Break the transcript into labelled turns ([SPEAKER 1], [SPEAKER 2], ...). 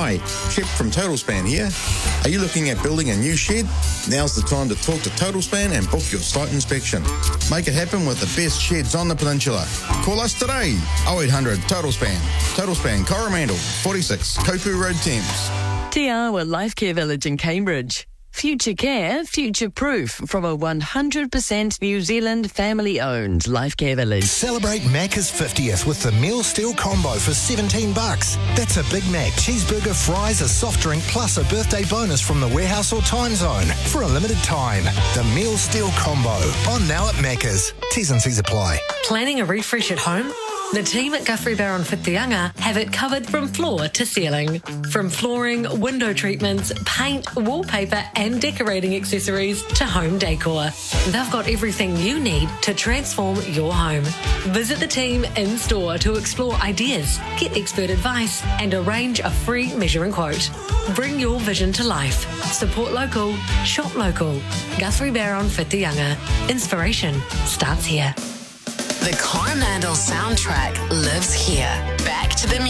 [SPEAKER 1] Hi, Shep from Total Span here. Are you looking at building a new shed? Now's the time to talk to Total Span and book your site inspection. Make it happen with the best sheds on the peninsula. Call us today, 0800 Total Span. Total Span, Coromandel, 46, Kopu Road, Thames.
[SPEAKER 2] Te Awa Life Care Village in Cambridge. Future care, future-proof from a 100% New Zealand family-owned Life Care Village.
[SPEAKER 3] Celebrate Macca's 50th with the meal steal combo for $17. That's a Big Mac, cheeseburger, fries, a soft drink, plus a birthday bonus from the warehouse or time zone for a limited time. The meal steal combo. On now at Macca's. T's and C's apply.
[SPEAKER 4] Planning a refresh at home? The team at Guthrie Barron Whitianga have it covered from floor to ceiling. From flooring, window treatments, paint, wallpaper and decorating accessories to home decor. They've got everything you need to transform your home. Visit the team in store to explore ideas, get expert advice and arrange a free measuring quote. Bring your vision to life. Support local, shop local. Guthrie Barron Whitianga. Inspiration starts here.
[SPEAKER 5] The Coromandel soundtrack lives here. Back to the